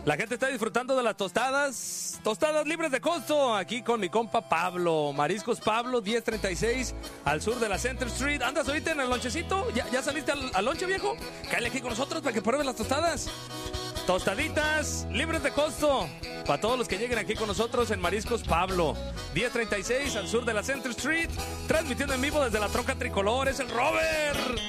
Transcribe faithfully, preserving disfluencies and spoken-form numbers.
La gente está disfrutando de las tostadas, tostadas libres de costo, aquí con mi compa Pablo, Mariscos Pablo, diez treinta y seis, al sur de la Center Street. ¿Andas ahorita en el lonchecito? ¿Ya, ya saliste al, al lonche, viejo? Cállate aquí con nosotros para que pruebes las tostadas. Tostaditas libres de costo para todos los que lleguen aquí con nosotros en Mariscos Pablo, diez treinta y seis, al sur de la Center Street, transmitiendo en vivo desde la troca tricolor. Es el Robert.